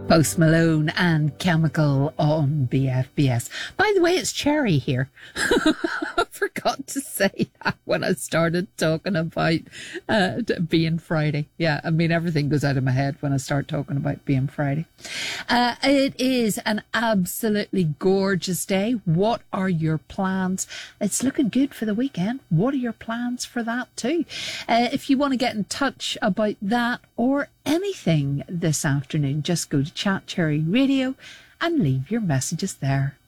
Post Malone and Chemical on BFBS. By the way, it's Cherry here. I forgot to say that when I started talking about being Friday. Yeah, I mean, everything goes out of my head when I start talking about being Friday. It is an absolutely gorgeous day. What are your plans? It's looking good for the weekend. What are your plans for that too? If you want to get in touch about that or anything this afternoon, just go to Chat Cherry Radio and leave your messages there.